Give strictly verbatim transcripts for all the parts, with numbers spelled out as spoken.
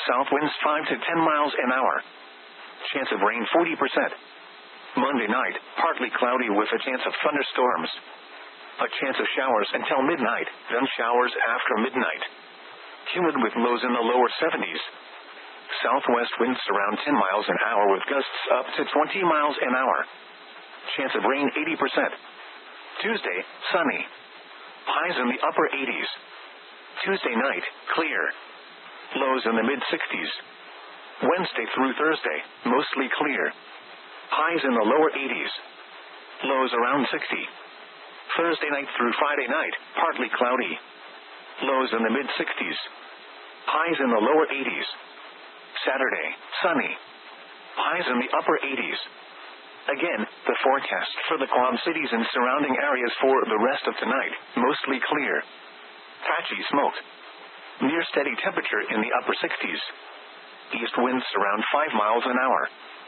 South winds five to ten miles an hour. Chance of rain forty percent. Monday night, partly cloudy with a chance of thunderstorms. A chance of showers until midnight, then showers after midnight. Humid with lows in the lower seventies. Southwest winds around ten miles an hour with gusts up to twenty miles an hour. Chance of rain eighty percent. Tuesday, sunny. Highs in the upper eighties. Tuesday night, clear. Lows in the mid-sixties. Wednesday through Thursday, mostly clear. Highs in the lower eighties. Lows around sixty. Thursday night through Friday night, partly cloudy. Lows in the mid-sixties. Highs in the lower eighties. Saturday, sunny. Highs in the upper eighties. Again, the forecast for the Quad Cities and surrounding areas for the rest of tonight, mostly clear. Patchy smoke. Near steady temperature in the upper sixties. East winds around five miles an hour.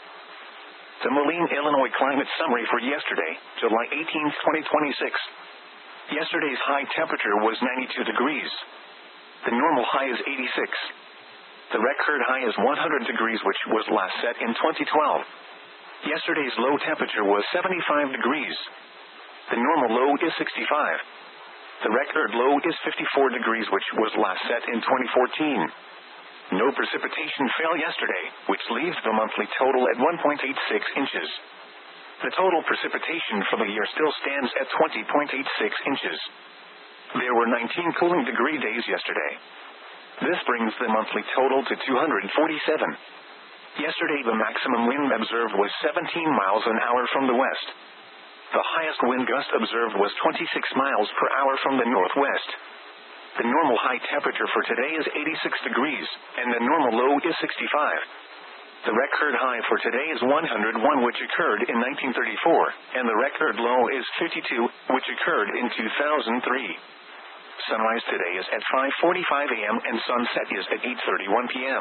The Moline, Illinois climate summary for yesterday, July eighteenth, twenty twenty-six. Yesterday's high temperature was ninety-two degrees. The normal high is eighty-six. The record high is one hundred degrees, which was last set in twenty twelve. Yesterday's low temperature was seventy-five degrees. The normal low is sixty-five. The record low is fifty-four degrees, which was last set in twenty fourteen. No precipitation fell yesterday, which leaves the monthly total at one point eight six inches. The total precipitation for the year still stands at twenty point eight six inches. There were nineteen cooling degree days yesterday. This brings the monthly total to two hundred forty-seven. Yesterday the maximum wind observed was seventeen miles an hour from the west. The highest wind gust observed was twenty-six miles per hour from the northwest. The normal high temperature for today is eighty-six degrees, and the normal low is sixty-five. The record high for today is one hundred one, which occurred in nineteen thirty-four, and the record low is fifty-two, which occurred in two thousand three. Sunrise today is at five forty-five a m and sunset is at eight thirty-one p m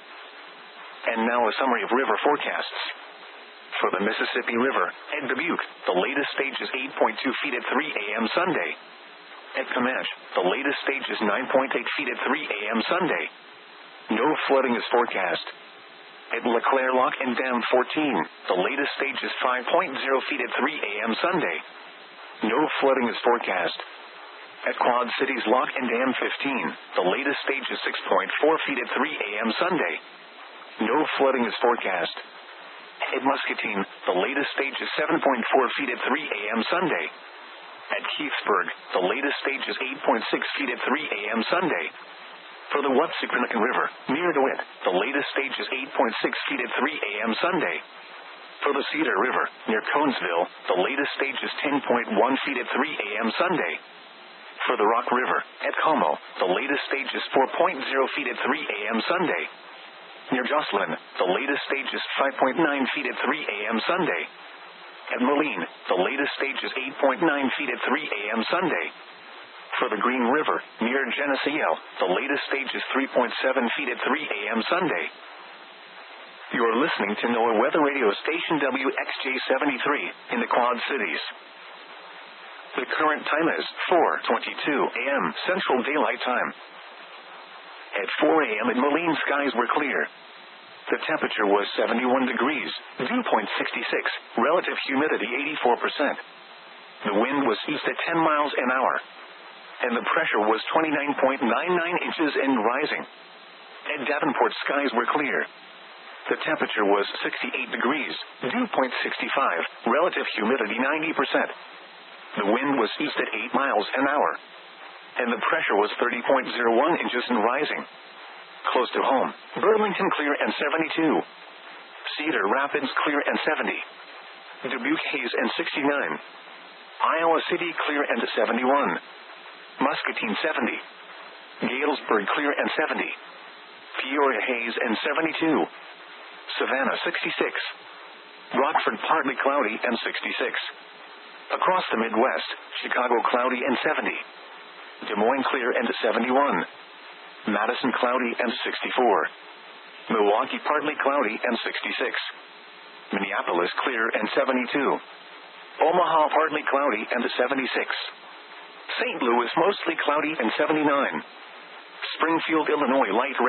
And now a summary of river forecasts. For the Mississippi River, at Dubuque, the latest stage is eight point two feet at three a m Sunday. At Comanche, the latest stage is nine point eight feet at three a m Sunday. No flooding is forecast. At LeClaire Lock and Dam fourteen, the latest stage is five point zero feet at three a m Sunday. No flooding is forecast. At Quad Cities Lock and Dam fifteen, the latest stage is six point four feet at three a m Sunday. No flooding is forecast. At Muscatine, the latest stage is seven point four feet at three a m Sunday. At Keithsburg, the latest stage is eight point six feet at three a m Sunday. For the Wapsipinicon River, near DeWitt, the latest stage is eight point six feet at three a m Sunday. For the Cedar River, near Conesville, the latest stage is ten point one feet at three a m Sunday. For the Rock River, at Como, the latest stage is four point zero feet at three a m Sunday. Near Jocelyn, the latest stage is five point nine feet at three a m Sunday. At Moline, the latest stage is eight point nine feet at three a m Sunday. For the Green River, near Geneseo, the latest stage is three point seven feet at three a m Sunday. You are listening to NOAA Weather Radio Station W X J seventy-three in the Quad Cities. The current time is four twenty-two a m Central Daylight Time. At four a m at Moline, skies were clear. The temperature was seventy-one degrees, dew point sixty-six, relative humidity eighty-four percent. The wind was east at ten miles an hour. And the pressure was twenty-nine point nine nine inches and rising. At Davenport, skies were clear. The temperature was sixty-eight degrees, dew point sixty-five, relative humidity ninety percent. The wind was east at eight miles an hour. And the pressure was thirty point zero one inches and rising. Close to home, Burlington clear and seventy-two. Cedar Rapids clear and seventy. Dubuque haze and sixty-nine. Iowa City clear and seventy-one. Muscatine seventy. Galesburg clear and seventy. Peoria haze and seventy-two. Savannah sixty-six. Rockford partly cloudy and sixty-six. Across the Midwest, Chicago cloudy and seventy. Des Moines clear and seventy-one. Madison cloudy and sixty-four. Milwaukee partly cloudy and sixty-six. Minneapolis clear and seventy-two. Omaha partly cloudy and seventy-six. Saint Louis mostly cloudy and seventy-nine. Springfield, Illinois light rain.